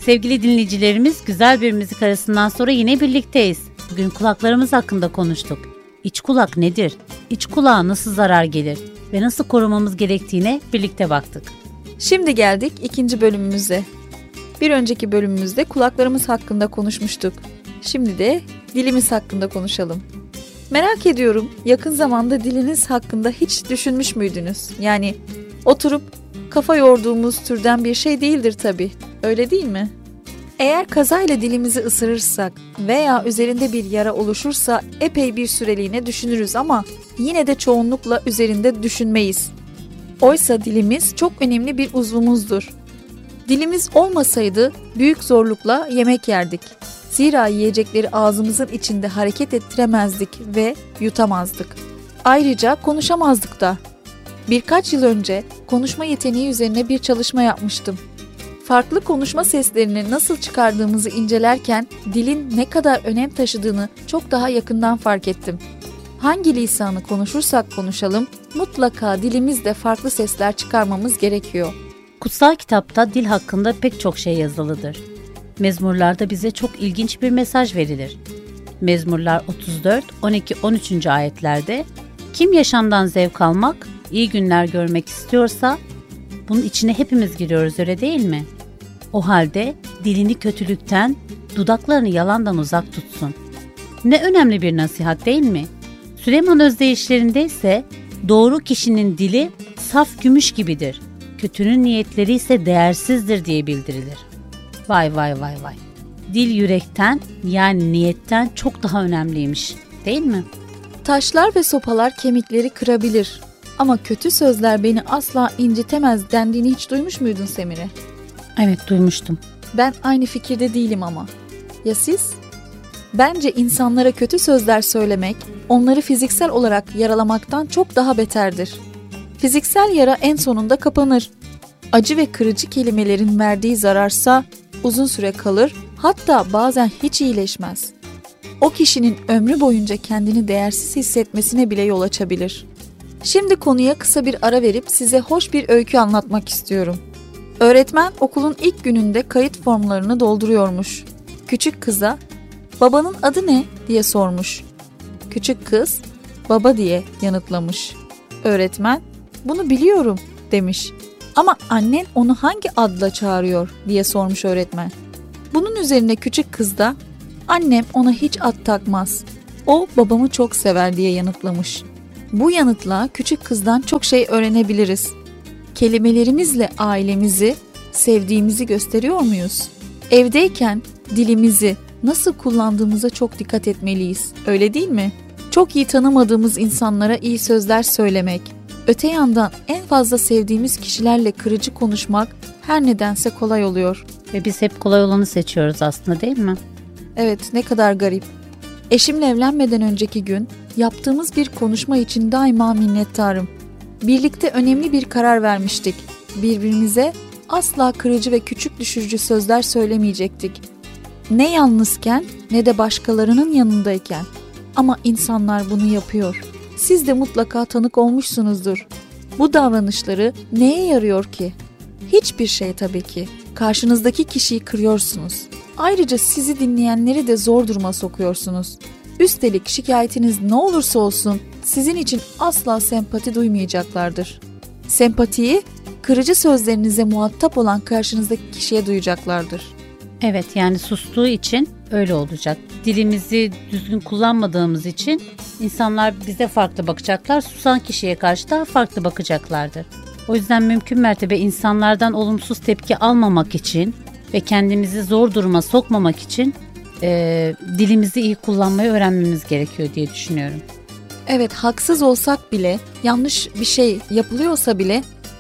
Sevgili dinleyicilerimiz, güzel bir müzik arasından sonra yine birlikteyiz. Bugün kulaklarımız hakkında konuştuk. İç kulak nedir? İç kulağa nasıl zarar gelir? Ve nasıl korumamız gerektiğine birlikte baktık. Şimdi geldik ikinci bölümümüze. Bir önceki bölümümüzde kulaklarımız hakkında konuşmuştuk. Şimdi de dilimiz hakkında konuşalım. Merak ediyorum, yakın zamanda diliniz hakkında hiç düşünmüş müydünüz? Yani oturup kafa yorduğumuz türden bir şey değildir tabii. Öyle değil mi? Eğer kazayla dilimizi ısırırsak veya üzerinde bir yara oluşursa epey bir süreliğine düşünürüz ama yine de çoğunlukla üzerinde düşünmeyiz. Oysa dilimiz çok önemli bir uzvumuzdur. Dilimiz olmasaydı büyük zorlukla yemek yerdik. Zira yiyecekleri ağzımızın içinde hareket ettiremezdik ve yutamazdık. Ayrıca konuşamazdık da. Birkaç yıl önce konuşma yeteneği üzerine bir çalışma yapmıştım. Farklı konuşma seslerini nasıl çıkardığımızı incelerken dilin ne kadar önem taşıdığını çok daha yakından fark ettim. Hangi lisanı konuşursak konuşalım, mutlaka dilimizde farklı sesler çıkarmamız gerekiyor. Kutsal kitapta dil hakkında pek çok şey yazılıdır. Mezmurlarda bize çok ilginç bir mesaj verilir. Mezmurlar 34, 12, 13. ayetlerde kim yaşamdan zevk almak, iyi günler görmek istiyorsa bunun içine hepimiz giriyoruz, öyle değil mi? O halde dilini kötülükten, dudaklarını yalandan uzak tutsun. Ne önemli bir nasihat değil mi? Süleyman Özdeyişlerinde ise doğru kişinin dili saf gümüş gibidir. Kötünün niyetleri ise değersizdir diye bildirilir. Vay vay vay vay. Dil yürekten, yani niyetten çok daha önemliymiş, değil mi? Taşlar ve sopalar kemikleri kırabilir ama kötü sözler beni asla incitemez dendiğini hiç duymuş muydun Semire? Evet, duymuştum. Ben aynı fikirde değilim ama. Ya siz? Bence insanlara kötü sözler söylemek, onları fiziksel olarak yaralamaktan çok daha beterdir. Fiziksel yara en sonunda kapanır. Acı ve kırıcı kelimelerin verdiği zararsa uzun süre kalır, hatta bazen hiç iyileşmez. O kişinin ömrü boyunca kendini değersiz hissetmesine bile yol açabilir. Şimdi konuya kısa bir ara verip size hoş bir öykü anlatmak istiyorum. Öğretmen okulun ilk gününde kayıt formlarını dolduruyormuş. Küçük kıza, "Babanın adı ne?" diye sormuş. Küçük kız, "Baba" diye yanıtlamış. Öğretmen, "Bunu biliyorum." demiş. "Ama annen onu hangi adla çağırıyor?" diye sormuş öğretmen. Bunun üzerine küçük kız da, "Annem ona hiç ad takmaz. O babamı çok sever." diye yanıtlamış. Bu yanıtla küçük kızdan çok şey öğrenebiliriz. Kelimelerimizle ailemizi, sevdiğimizi gösteriyor muyuz? Evdeyken dilimizi nasıl kullandığımıza çok dikkat etmeliyiz. Öyle değil mi? Çok iyi tanımadığımız insanlara iyi sözler söylemek, öte yandan en fazla sevdiğimiz kişilerle kırıcı konuşmak her nedense kolay oluyor. Ve biz hep kolay olanı seçiyoruz aslında, değil mi? Evet, ne kadar garip. Eşimle evlenmeden önceki gün yaptığımız bir konuşma için daima minnettarım. Birlikte önemli bir karar vermiştik. Birbirimize asla kırıcı ve küçük düşürücü sözler söylemeyecektik. Ne yalnızken ne de başkalarının yanındayken. Ama insanlar bunu yapıyor. Siz de mutlaka tanık olmuşsunuzdur. Bu davranışları neye yarıyor ki? Hiçbir şey tabii ki. Karşınızdaki kişiyi kırıyorsunuz. Ayrıca sizi dinleyenleri de zor duruma sokuyorsunuz. Üstelik şikayetiniz ne olursa olsun sizin için asla sempati duymayacaklardır. Sempatiyi kırıcı sözlerinize muhatap olan karşınızdaki kişiye duyacaklardır. Evet, yani sustuğu için öyle olacak. Dilimizi düzgün kullanmadığımız için insanlar bize farklı bakacaklar. Susan kişiye karşı daha farklı bakacaklardır. O yüzden mümkün mertebe insanlardan olumsuz tepki almamak için ve kendimizi zor duruma sokmamak için dilimizi iyi kullanmayı öğrenmemiz gerekiyor diye düşünüyorum. Evet, haksız olsak bile, yanlış bir şey yapılıyorsa bile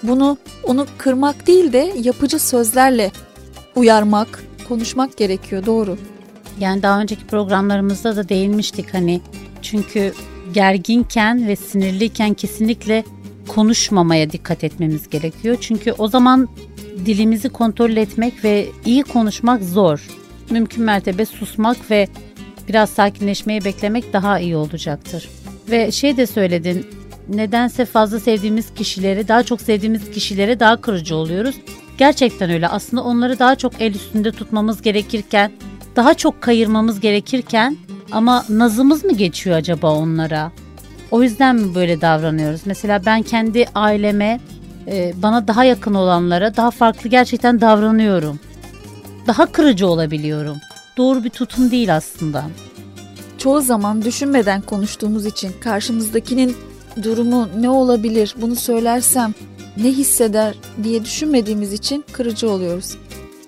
onu kırmak değil de yapıcı sözlerle uyarmak, konuşmak gerekiyor, doğru. Yani daha önceki programlarımızda da değinmiştik çünkü gerginken ve sinirliyken kesinlikle konuşmamaya dikkat etmemiz gerekiyor. Çünkü o zaman dilimizi kontrol etmek ve iyi konuşmak zor. Mümkün mertebe susmak ve biraz sakinleşmeyi beklemek daha iyi olacaktır. Ve de söyledin, nedense fazla sevdiğimiz kişilere, daha çok sevdiğimiz kişilere daha kırıcı oluyoruz. Gerçekten öyle. Aslında onları daha çok el üstünde tutmamız gerekirken, daha çok kayırmamız gerekirken ama nazımız mı geçiyor acaba onlara? O yüzden mi böyle davranıyoruz? Mesela ben kendi aileme, bana daha yakın olanlara daha farklı gerçekten davranıyorum. Daha kırıcı olabiliyorum. Doğru bir tutum değil aslında. Çoğu zaman düşünmeden konuştuğumuz için karşımızdakinin durumu ne olabilir, bunu söylersem ne hisseder diye düşünmediğimiz için kırıcı oluyoruz.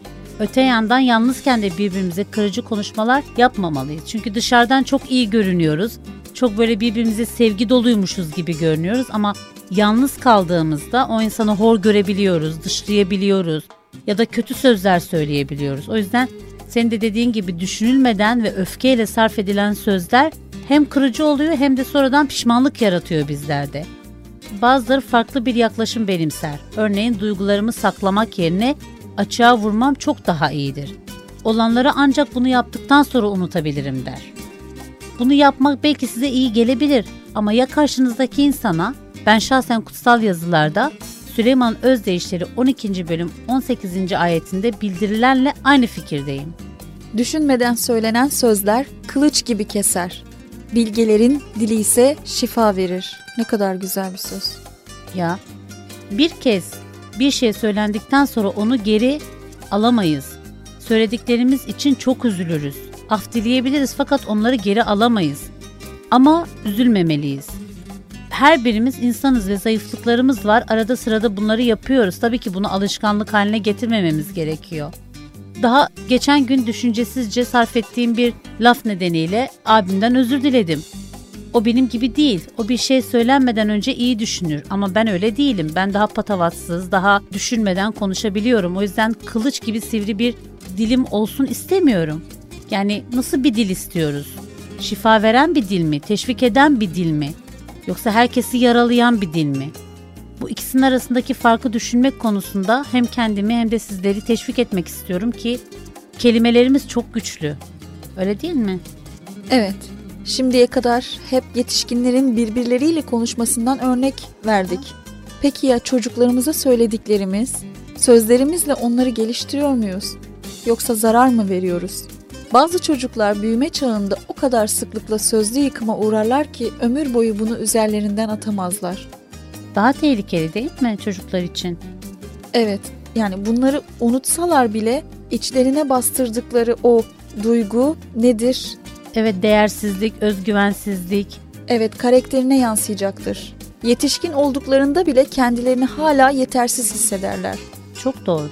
Öte yandan yalnızken de birbirimize kırıcı konuşmalar yapmamalıyız. Çünkü dışarıdan çok iyi görünüyoruz. Çok böyle birbirimize sevgi doluymuşuz gibi görünüyoruz ama yalnız kaldığımızda o insanı hor görebiliyoruz, dışlayabiliyoruz ya da kötü sözler söyleyebiliyoruz. O yüzden senin de dediğin gibi düşünülmeden ve öfkeyle sarf edilen sözler hem kırıcı oluyor hem de sonradan pişmanlık yaratıyor bizlerde. Bazıları farklı bir yaklaşım benimser. Örneğin duygularımı saklamak yerine açığa vurmam çok daha iyidir. Olanları ancak bunu yaptıktan sonra unutabilirim der. Bunu yapmak belki size iyi gelebilir ama ya karşınızdaki insana? Ben şahsen kutsal yazılarda Süleyman Özdeyişleri 12. bölüm 18. ayetinde bildirilenle aynı fikirdeyim. Düşünmeden söylenen sözler kılıç gibi keser. Bilgelerin dili ise şifa verir. Ne kadar güzel bir söz. Ya bir kez bir şey söylendikten sonra onu geri alamayız. Söylediklerimiz için çok üzülürüz. Af dileyebiliriz fakat onları geri alamayız. Ama üzülmemeliyiz. Her birimiz insanız ve zayıflıklarımız var. Arada sırada bunları yapıyoruz. Tabii ki bunu alışkanlık haline getirmememiz gerekiyor. Daha geçen gün düşüncesizce sarf ettiğim bir laf nedeniyle abimden özür diledim. O benim gibi değil. O bir şey söylenmeden önce iyi düşünür. Ama ben öyle değilim. Ben daha patavatsız, daha düşünmeden konuşabiliyorum. O yüzden kılıç gibi sivri bir dilim olsun istemiyorum. Yani nasıl bir dil istiyoruz? Şifa veren bir dil mi? Teşvik eden bir dil mi? Yoksa herkesi yaralayan bir dil mi? Bu ikisinin arasındaki farkı düşünmek konusunda hem kendimi hem de sizleri teşvik etmek istiyorum ki kelimelerimiz çok güçlü. Öyle değil mi? Evet. Şimdiye kadar hep yetişkinlerin birbirleriyle konuşmasından örnek verdik. Peki ya çocuklarımıza söylediklerimiz, sözlerimizle onları geliştiriyor muyuz? Yoksa zarar mı veriyoruz? Bazı çocuklar büyüme çağında o kadar sıklıkla sözlü yıkıma uğrarlar ki ömür boyu bunu üzerlerinden atamazlar. Daha tehlikeli değil mi çocuklar için? Evet, yani bunları unutsalar bile içlerine bastırdıkları o duygu nedir? Evet, değersizlik, özgüvensizlik. Evet, karakterine yansıyacaktır. Yetişkin olduklarında bile kendilerini hala yetersiz hissederler. Çok doğru.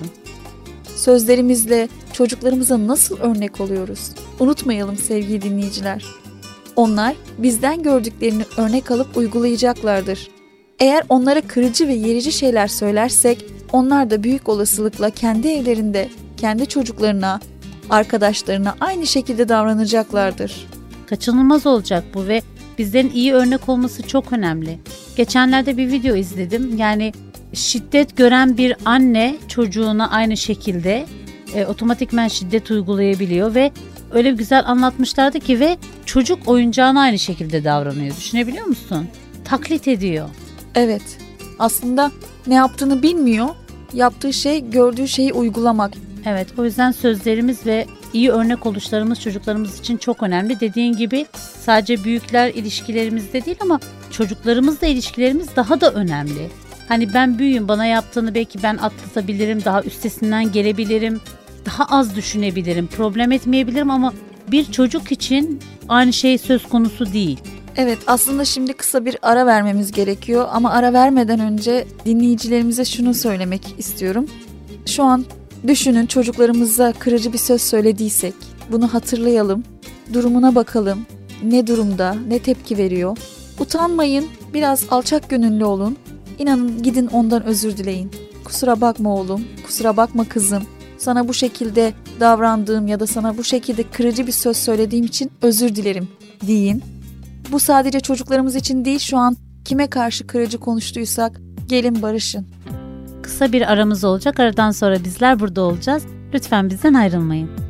Sözlerimizle çocuklarımıza nasıl örnek oluyoruz? Unutmayalım sevgili dinleyiciler. Onlar bizden gördüklerini örnek alıp uygulayacaklardır. Eğer onlara kırıcı ve yerici şeyler söylersek, onlar da büyük olasılıkla kendi evlerinde, kendi çocuklarına, arkadaşlarına aynı şekilde davranacaklardır. Kaçınılmaz olacak bu ve bizlerin iyi örnek olması çok önemli. Geçenlerde bir video izledim. Yani şiddet gören bir anne çocuğuna aynı şekilde otomatikman şiddet uygulayabiliyor ve öyle güzel anlatmışlardı ki ve çocuk oyuncağına aynı şekilde davranıyor. Düşünebiliyor musun? Taklit ediyor. Evet. Aslında ne yaptığını bilmiyor. Yaptığı şey gördüğü şeyi uygulamak. Evet, o yüzden sözlerimiz ve iyi örnek oluşlarımız çocuklarımız için çok önemli. Dediğin gibi sadece büyükler ilişkilerimizde değil ama çocuklarımızla ilişkilerimiz daha da önemli. Hani ben büyüğüm, bana yaptığını belki ben atlatabilirim, daha üstesinden gelebilirim, daha az düşünebilirim, problem etmeyebilirim ama bir çocuk için aynı şey söz konusu değil. Evet, aslında şimdi kısa bir ara vermemiz gerekiyor ama ara vermeden önce dinleyicilerimize şunu söylemek istiyorum. Şu an düşünün, çocuklarımıza kırıcı bir söz söylediysek bunu hatırlayalım, durumuna bakalım, ne durumda, ne tepki veriyor. Utanmayın, biraz alçak gönüllü olun, İnanın gidin ondan özür dileyin. Kusura bakma oğlum, kusura bakma kızım, sana bu şekilde davrandığım ya da sana bu şekilde kırıcı bir söz söylediğim için özür dilerim deyin. Bu sadece çocuklarımız için değil, şu an kime karşı kırıcı konuştuysak gelin barışın. Kısa bir aramız olacak. Aradan sonra bizler burada olacağız. Lütfen bizden ayrılmayın.